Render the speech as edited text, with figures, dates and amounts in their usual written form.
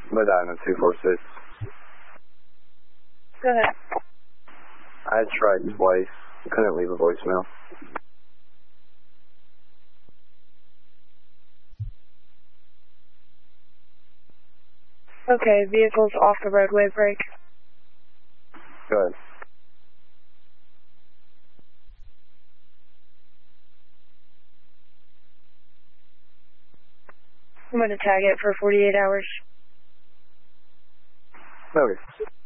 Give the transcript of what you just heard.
Medina 246. Go ahead. I tried twice. Couldn't leave a voicemail. Okay, vehicle's off the roadway break. Go ahead. I'm going to tag it for 48 hours. Okay.